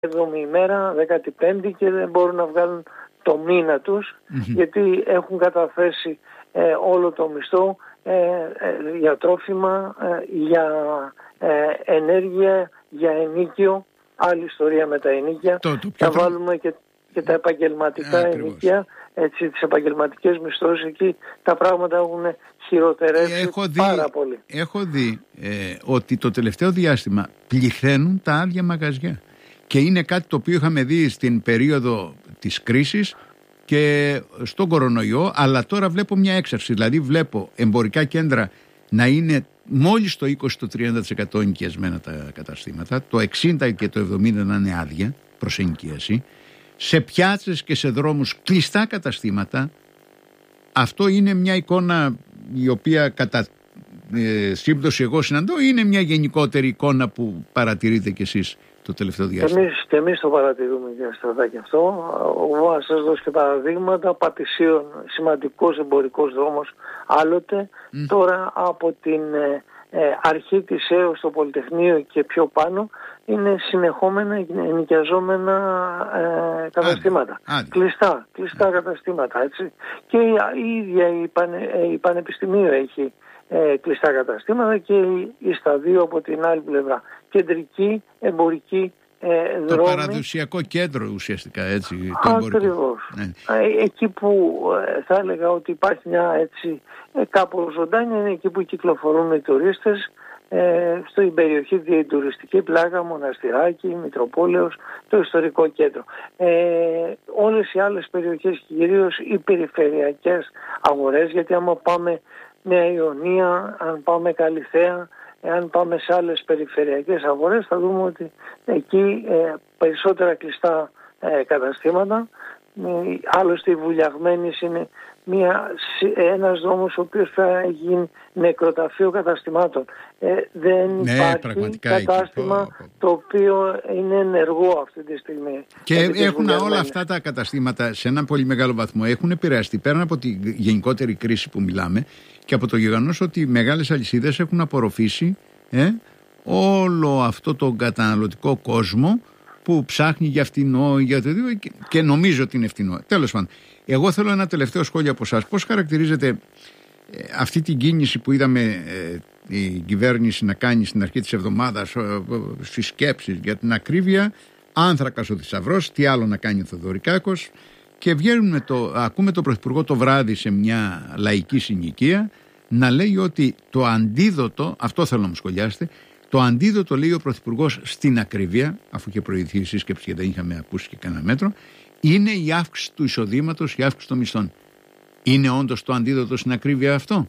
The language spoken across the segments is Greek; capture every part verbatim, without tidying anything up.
έβδομη ημέρα, δέκατη πέμπτη και δεν μπορούν να βγάλουν το μήνα τους mm-hmm. γιατί έχουν καταθέσει ε, όλο το μισθό ε, ε, για τρόφιμα, ε, για ε, ενέργεια, για ενοίκιο, άλλη ιστορία με τα ενοίκια. Το, το θα βάλουμε και, και τα επαγγελματικά ε, ενοίκια, έτσι, τις επαγγελματικές μισθώσεις, εκεί τα πράγματα έχουν χειροτερεύσει έχω πάρα δει, πολύ. Έχω δει ε, ότι το τελευταίο διάστημα πληθαίνουν τα άδεια μαγαζιά. Και είναι κάτι το οποίο είχαμε δει στην περίοδο της κρίσης και στον κορονοϊό, αλλά τώρα βλέπω μια έξαρση. Δηλαδή βλέπω εμπορικά κέντρα να είναι μόλις το είκοσι με τριάντα τοις εκατό ενοικιασμένα τα καταστήματα, το εξήντα και το εβδομήντα να είναι άδεια προς ενοικίαση, σε πιάτσες και σε δρόμους κλειστά καταστήματα. Αυτό είναι μια εικόνα η οποία κατά ε, σύμπτωση εγώ συναντώ, είναι μια γενικότερη εικόνα που παρατηρείτε κι εσείς το τελευταίο διάστημα. Εμείς, και εμείς το παρατηρούμε, κύριε Στρατάκη, αυτό. Εγώ να σας δώσω και παραδείγματα. Πατησίων, σημαντικός εμπορικός δρόμος άλλοτε. Mm. Τώρα από την ε, ε, αρχή της ΕΟ στο Πολυτεχνείο και πιο πάνω είναι συνεχόμενα ενοικιαζόμενα ε, καταστήματα. Άντε, άντε. Κλειστά, κλειστά άντε. καταστήματα. Έτσι. Και η ίδια η, πανε, η Πανεπιστημίου έχει ε, κλειστά καταστήματα και η, η Σταδίου από την άλλη πλευρά. Κεντρική, εμπορική ε, το δρόμη. Παραδοσιακό κέντρο ουσιαστικά, έτσι. Ακριβώς. Ναι. Ε, εκεί που ε, θα έλεγα ότι υπάρχει μια έτσι ε, κάπου ζωντάνια είναι εκεί που κυκλοφορούν οι τουρίστες ε, στην περιοχή την τουριστική πλάγα, Μοναστηράκι, Μητροπόλεως, το ιστορικό κέντρο. Ε, όλες οι άλλες περιοχές, κυρίως οι περιφερειακές αγορές, γιατί άμα πάμε Νέα Ιωνία, αν πάμε Καλιθέα, εάν πάμε σε άλλες περιφερειακές αγορές θα δούμε ότι εκεί ε, περισσότερα κλειστά ε, καταστήματα. Ε, άλλωστε η Βουλιαγμένης είναι μια, ένας δρόμος ο οποίος θα γίνει νεκροταφείο καταστημάτων. Ε, δεν ναι, υπάρχει κατάστημα εκεί, το οποίο είναι ενεργό αυτή τη στιγμή. Και έχουν όλα αυτά τα καταστήματα σε έναν πολύ μεγάλο βαθμό έχουν επηρεαστεί πέραν από τη γενικότερη κρίση που μιλάμε και από το γεγονός ότι οι μεγάλες αλυσίδες έχουν απορροφήσει ε, όλο αυτό το καταναλωτικό κόσμο που ψάχνει για φτηνό για το δύο, και, και νομίζω ότι είναι φτηνό. Τέλος πάντων, εγώ θέλω ένα τελευταίο σχόλιο από εσάς. Πώς χαρακτηρίζετε ε, αυτή την κίνηση που είδαμε ε, η κυβέρνηση να κάνει στην αρχή της εβδομάδας ε, ε, στις σκέψεις για την ακρίβεια, άνθρακας ο θησαυρός, τι άλλο να κάνει ο Θεοδωρικάκος, και βγαίνουμε το, ακούμε τον Πρωθυπουργό το βράδυ σε μια λαϊκή συνοικία να λέει ότι το αντίδοτο, αυτό θέλω να μου σχολιάσετε, το αντίδοτο, λέει ο Πρωθυπουργός, στην ακρίβεια, αφού είχε προηγηθεί η σύσκεψη και δεν είχαμε ακούσει και κανένα μέτρο, είναι η αύξηση του εισοδήματος, η αύξηση των μισθών. Είναι όντως το αντίδοτο στην ακρίβεια αυτό?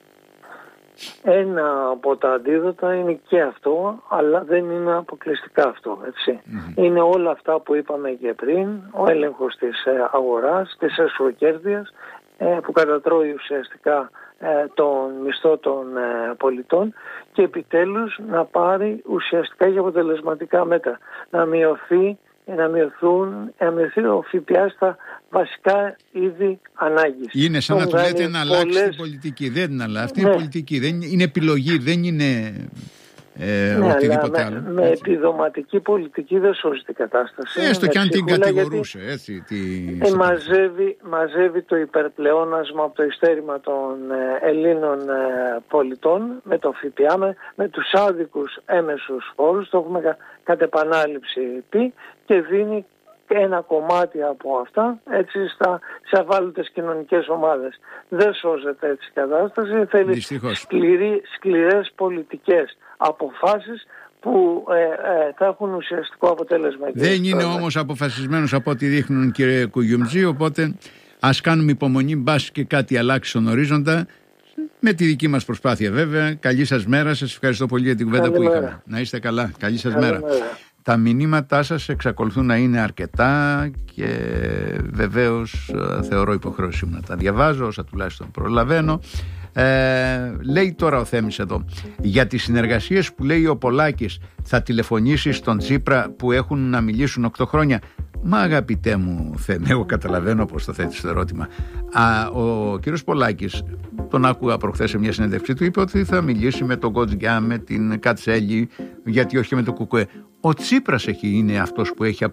Ένα από τα αντίδοτα είναι και αυτό, αλλά δεν είναι αποκλειστικά αυτό, έτσι. Mm-hmm. Είναι όλα αυτά που είπαμε και πριν, ο έλεγχος της αγοράς, της εσχροκέρδειας, που κατατρώει ουσιαστικά τον μισθό των πολιτών και επιτέλους να πάρει ουσιαστικά για αποτελεσματικά μέτρα. Να μειωθεί, να μειωθούν, να μειωθεί ο ΦΠΑ στα βασικά είδη ανάγκης. Είναι σαν να του λέτε να αλλάξει πολλές... την πολιτική. Δεν είναι αλλάξει. Αυτή ναι. είναι πολιτική. Δεν είναι επιλογή, δεν είναι ε, ναι, οτιδήποτε αλλά άλλο. Με, με επιδοματική πολιτική δεν σώζει την κατάσταση. Έστω και αν την κατηγορούσε. Γιατί, έτσι, τη... ε, μαζεύει, μαζεύει το υπερπλεόνασμα από το ειστέρημα των ε, Ελλήνων ε, πολιτών με το ΦΠΑ, με, με τους άδικους έμεσους φόρους, το έχουμε κα, κατ' επανάληψη πει, και δίνει ένα κομμάτι από αυτά έτσι στα, σε ευάλωτες κοινωνικές ομάδες. Δεν σώζεται έτσι η κατάσταση. Θέλει σκληρή, σκληρές πολιτικές αποφάσεις που ε, ε, θα έχουν ουσιαστικό αποτέλεσμα. Δεν είναι όμως αποφασισμένος από ό,τι δείχνουν, κύριε Κουγιουμτζή, οπότε ας κάνουμε υπομονή, μπας και κάτι αλλάξει στον ορίζοντα, με τη δική μας προσπάθεια βέβαια. Καλή σας μέρα, σας ευχαριστώ πολύ για την κουβέντα που μέρα. είχαμε. Να είστε καλά, καλή σας καλή μέρα. μέρα. Τα μηνύματά σας εξακολουθούν να είναι αρκετά και βεβαίως θεωρώ υποχρέωσή μου να τα διαβάζω όσα τουλάχιστον προλαβαίνω. Ε, λέει τώρα ο Θέμης εδώ για τις συνεργασίες που λέει ο Πολάκης, θα τηλεφωνήσει στον Τσίπρα που έχουν να μιλήσουν οκτώ χρόνια. Μα αγαπητέ μου Θέμη, εγώ καταλαβαίνω πως το θέτεις το ερώτημα. Α, ο κύριος Πολάκης, τον άκουγα προχθές σε μια συνέντευξή του, είπε ότι θα μιλήσει με τον Κοτζιά, με την Κατσέλη, γιατί όχι με το Κουκουέ. Ο Τσίπρας έχει, είναι αυτός που έχει